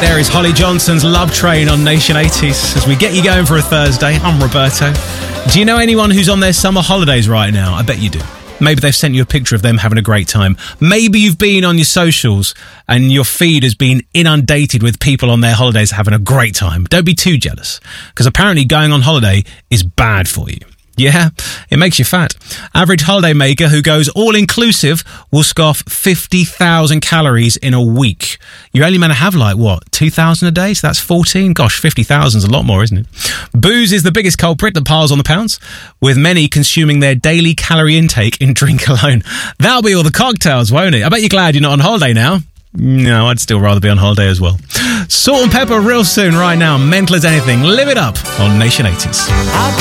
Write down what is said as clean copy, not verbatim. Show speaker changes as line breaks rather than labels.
There is Holly Johnson's Love Train on Nation 80s as we get you going for a Thursday. I'm Roberto. Do you know anyone who's on their summer holidays right now? I bet you do. Maybe they've sent you a picture of them having a great time. Maybe you've been on your socials and your feed has been inundated with people on their holidays having a great time. Don't be too jealous, because apparently going on holiday is bad for you. Yeah, it makes you fat. Average holiday maker who goes all-inclusive will scoff 50,000 calories in a week. You're only meant to have, 2,000 a day? So that's 14? Gosh, 50,000 is a lot more, isn't it? Booze is the biggest culprit that piles on the pounds, with many consuming their daily calorie intake in drink alone. That'll be all the cocktails, won't it? I bet you're glad you're not on holiday now. No, I'd still rather be on holiday as well. Salt and Pepper real soon right now. Mental as anything. Live it up on Nation 80s.